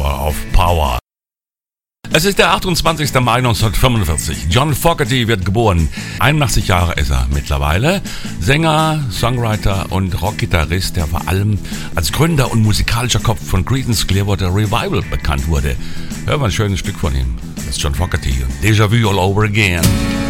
Tower of Power. Es ist der 28. Mai 1945. John Fogerty wird geboren. 81 Jahre ist er mittlerweile. Sänger, Songwriter und Rockgitarrist, der vor allem als Gründer und musikalischer Kopf von Creedence Clearwater Revival bekannt wurde. Hören wir ein schönes Stück von ihm. Das ist John Fogerty. Déjà Vu all over again.